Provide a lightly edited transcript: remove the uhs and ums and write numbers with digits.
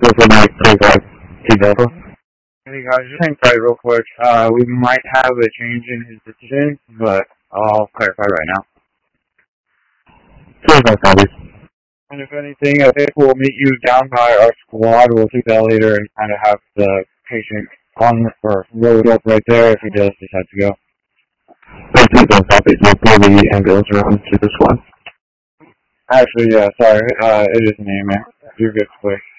for my 25 T-Delta. Hey guys, just hang tight real quick. We might have a change in his decision, but I'll clarify right now. Please don't copy. And if anything, I think we'll meet you down by our squad. We'll take that later and kind of have the patient on or load up right there if he does decide to go. Please don't copy. We'll pull the ambulance around to the squad. Actually, yeah, sorry. It is me, man. You're good, quick.